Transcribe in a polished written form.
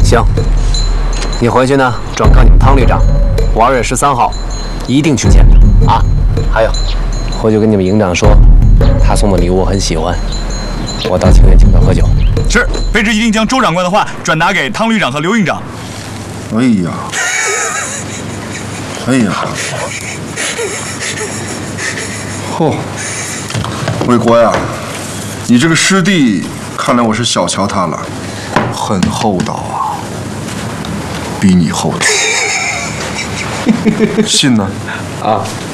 行，你回去呢，转告你们汤旅长，2月13号一定去见他啊。还有，回去跟你们营长说，他送的礼物我很喜欢，我到清远请他喝酒。 是，卑职一定将周长官的话转达给汤旅长和刘营长。 哎呀，哎呀，嚯，卫国呀，你这个师弟，看来我是小瞧他了，很厚道啊，比你厚道。信呢？ 啊。